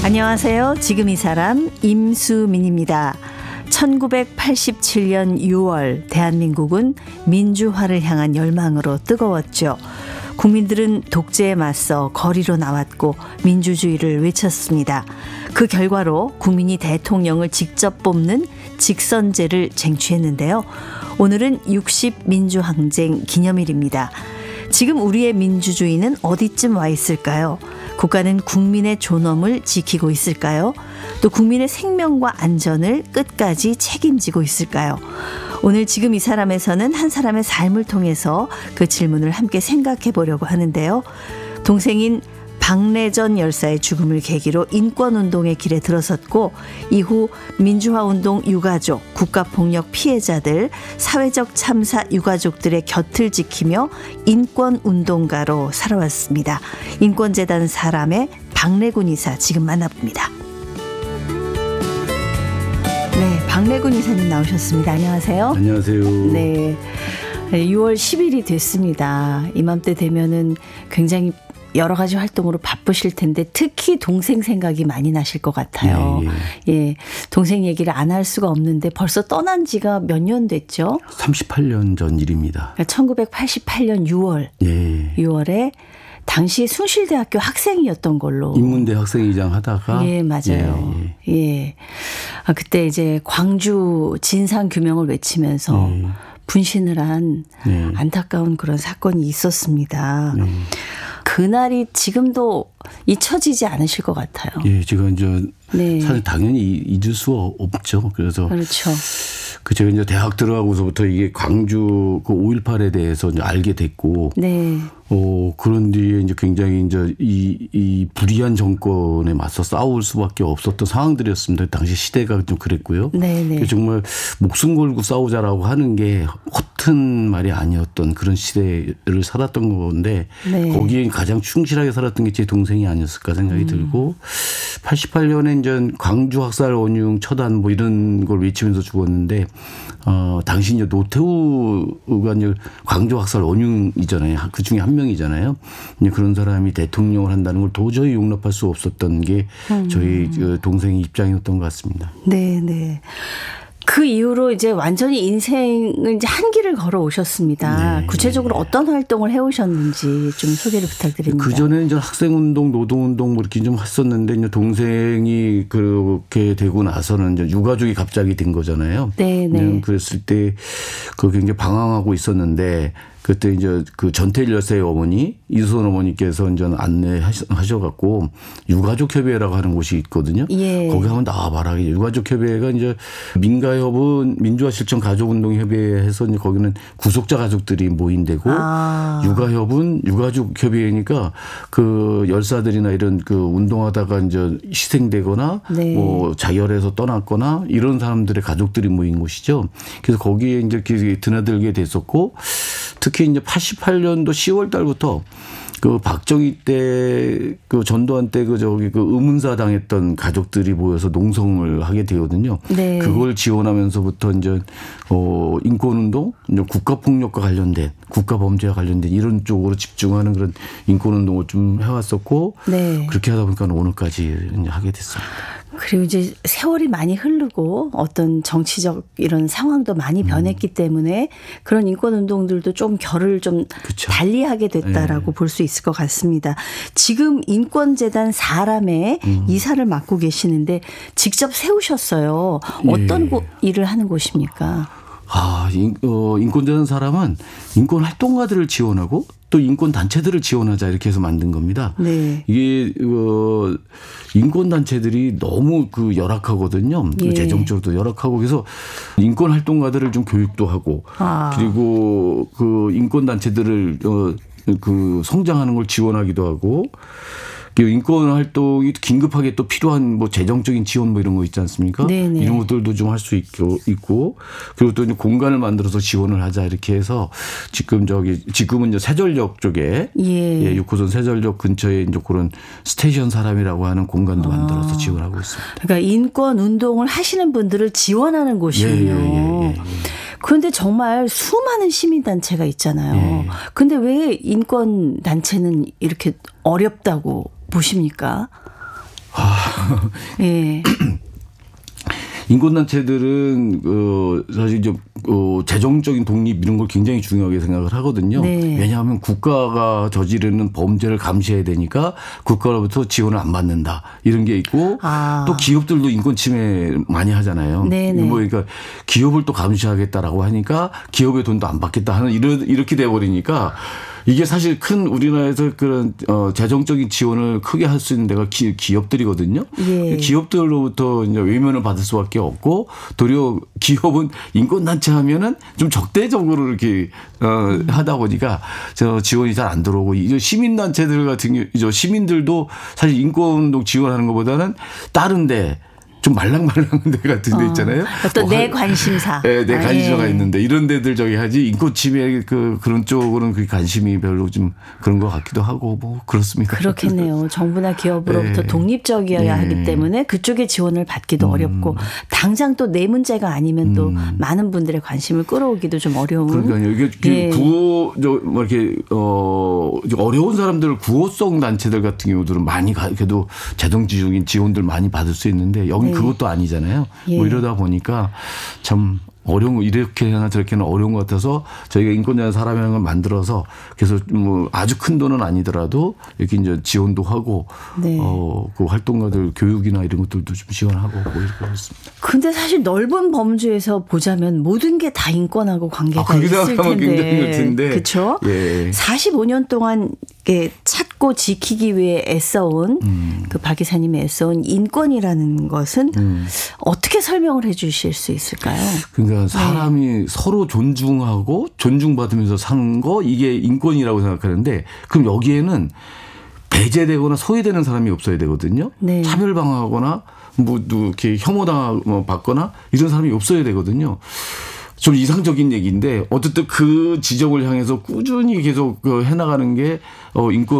안녕하세요. 지금 이 사람 임수민입니다. 1987년 6월 대한민국은 민주화를 향한 열망으로 뜨거웠죠. 국민들은 독재에 맞서 거리로 나왔고 민주주의를 외쳤습니다. 그 결과로 국민이 대통령을 직접 뽑는 직선제를 쟁취했는데요. 오늘은 60 민주항쟁 기념일입니다. 지금 우리의 민주주의는 어디쯤 와 있을까요? 국가는 국민의 존엄을 지키고 있을까요? 또 국민의 생명과 안전을 끝까지 책임지고 있을까요? 오늘 지금 이 사람에서는 한 사람의 삶을 통해서 그 질문을 함께 생각해 보려고 하는데요. 동생인 박래전 열사의 죽음을 계기로 인권운동의 길에 들어섰고 이후 민주화운동 유가족, 국가폭력 피해자들, 사회적 참사 유가족들의 곁을 지키며 인권운동가로 살아왔습니다. 인권재단 사람의 박래군 이사 지금 만나봅니다. 네, 박래군 이사님 나오셨습니다. 안녕하세요. 안녕하세요. 네, 6월 10일이 됐습니다. 이맘때 되면은 굉장히 여러 가지 활동으로 바쁘실 텐데 특히 동생 생각이 많이 나실 것 같아요. 예, 동생 얘기를 안 할 수가 없는데 벌써 떠난 지가 몇 년 됐죠? 38년 전 일입니다. 그러니까 1988년 6월. 6월에 당시 숭실대학교 학생이었던 걸로. 인문대 학생회장 하다가. 예, 맞아요. 예. 그때 이제 광주 진상 규명을 외치면서 분신을 한 안타까운 그런 사건이 있었습니다. 그날이 지금도 잊혀지지 않으실 것 같아요. 예, 제가 이제 사실 당연히 잊을 수 없죠. 그래서 그렇죠. 제가 이제 대학 들어가고서부터 이게 광주 그 5.18에 대해서 이제 알게 됐고, 그런 뒤에 이제 굉장히 이제 이 불의한 정권에 맞서 싸울 수밖에 없었던 상황들이었습니다. 당시 시대가 좀 그랬고요. 정말 목숨 걸고 싸우자라고 하는 게 허튼 말이 아니었던 그런 시대를 살았던 건데 거기에 가장 충실하게 살았던 게 제 동생이 아니었을까 생각이 들고 88년에 이제 광주 학살 원흉 처단 뭐 이런 걸 외치면서 죽었는데 당시 이제 노태우가 이제 광주 학살 원흉이잖아요. 그 중에 한 명이잖아요. 이제 그런 사람이 대통령을 한다는 걸 도저히 용납할 수 없었던 게 저희 동생의 입장이었던 것 같습니다. 네. 그 이후로 이제 완전히 인생을 이제 한 길을 걸어 오셨습니다. 구체적으로 어떤 활동을 해오셨는지 좀 소개를 부탁드립니다. 그 전에 이제 학생운동, 노동운동 뭐 이렇게 좀 했었는데 이제 동생이 그렇게 되고 나서는 이제 유가족이 갑자기 된 거잖아요. 그랬을 때 그 굉장히 방황하고 있었는데. 그때 이제 그 전태일 열사의 어머니 이수선 어머니께서 이제 안내하셔갖고 유가족협의회라고 하는 곳이 있거든요. 거기 한번 나와봐라. 유가족협의회가 이제 민가협은 민주화실천가족운동협의회에서 이제 거기는 구속자 가족들이 모인데고 유가협은 유가족협의회니까 그 열사들이나 이런 그 운동하다가 이제 희생되거나 뭐 자결해서 떠났거나 이런 사람들의 가족들이 모인 곳이죠. 그래서 거기에 이제 드나들게 됐었고. 특히 이제 88년도 10월 달부터 그 박정희 때 그 전두환 때 그 의문사 당했던 가족들이 모여서 농성을 하게 되거든요. 그걸 지원하면서부터 이제 인권운동, 이제 국가폭력과 관련된 국가범죄와 관련된 이런 쪽으로 집중하는 그런 인권운동을 좀 해왔었고 그렇게 하다 보니까 오늘까지 이제 하게 됐습니다. 그리고 이제 세월이 많이 흐르고 어떤 정치적 이런 상황도 많이 변했기 때문에 그런 인권운동들도 좀 결을 좀 달리하게 됐다라고 볼 수 있을 것 같습니다. 지금 인권재단 사람의 이사를 맡고 계시는데 직접 세우셨어요. 어떤 일을 하는 곳입니까? 인권재단 사람은 인권활동가들을 지원하고 또 인권단체들을 지원하자 이렇게 해서 만든 겁니다. 이게 인권단체들이 너무 열악하거든요. 재정적으로도 열악하고 그래서 인권활동가들을 좀 교육도 하고 그리고 그 인권단체들을 성장하는 걸 지원하기도 하고 인권 활동이 긴급하게 또 필요한 뭐 재정적인 지원 뭐 이런 거 있지 않습니까? 이런 것들도 좀 할 수 있고 그리고 또 이제 공간을 만들어서 지원을 하자 이렇게 해서 지금은 이제 세전역 쪽에 6호선 세전역 근처에 이제 그런 스테이션 사람이라고 하는 공간도 만들어서 지원하고 있습니다. 그러니까 인권 운동을 하시는 분들을 지원하는 곳이군요. 그런데 정말 수많은 시민단체가 있잖아요. 근데 왜 인권단체는 이렇게 어렵다고 보십니까? 예. 인권단체들은 사실 좀 재정적인 독립 이런 걸 굉장히 중요하게 생각을 하거든요. 네. 왜냐하면 국가가 저지르는 범죄를 감시해야 되니까 국가로부터 지원을 안 받는다 이런 게 있고 또 기업들도 인권 침해 많이 하잖아요. 네네. 뭐 그러니까 기업을 또 감시하겠다라고 하니까 기업의 돈도 안 받겠다 하는 이렇게 돼버리니까. 이게 사실 큰 우리나라에서 그런 재정적인 지원을 크게 할 수 있는 데가 기업들이거든요. 예. 기업들로부터 이제 외면을 받을 수밖에 없고 도리어 기업은 인권단체 하면은 좀 적대적으로 이렇게 하다 보니까 저 지원이 잘 안 들어오고 이 시민단체들 같은 경우 시민들도 사실 인권운동 지원하는 것보다는 다른데. 좀 말랑말랑한 데 같은 데 있잖아요. 어떤 내 관심사. 네, 내 관심사가 있는데 이런 데들 저기 하지 인권 침해 그런 쪽으로는 그 관심이 별로 좀 그런 것 같기도 하고 뭐 그렇습니다. 그렇겠네요. 정부나 기업으로부터 네. 독립적이어야 하기 때문에 그쪽에 지원을 받기도 어렵고 당장 또 내 문제가 아니면 또 많은 분들의 관심을 끌어오기도 좀 어려운. 그러니까요. 이게 네. 뭐 이렇게 어려운 사람들 구호성 단체들 같은 경우들은 많이 그래도 재정적인 지원들 많이 받을 수 있는데 여기 그것도 아니잖아요. 예. 뭐 이러다 보니까 참 어려운 거 이렇게나 저렇게나 어려운 것 같아서 저희가 인권자는 사람이라는 걸 만들어서 그래서 뭐 아주 큰 돈은 아니더라도 이렇게 이제 지원도 하고 네. 그 활동가들 교육이나 이런 것들도 좀 지원하고 뭐 이렇게 했습니다. 근데 사실 넓은 범주에서 보자면 모든 게 다 인권하고 관계가 있을 텐데. 그렇죠? 예. 45년 동안 찾고 지키기 위해 애써온 그 박 이사님이 애써온 인권이라는 것은 어떻게 설명을 해 주실 수 있을까요? 그러니까 사람이 네. 서로 존중하고 존중받으면서 사는 거 이게 인권이라고 생각하는데 그럼 여기에는 배제되거나 소외되는 사람이 없어야 되거든요. 네. 차별당하거나 뭐 이렇게 혐오받거나 이런 사람이 없어야 되거든요. 좀 이상적인 얘기인데 어쨌든 그 지점을 향해서 꾸준히 계속 해나가는 게 인권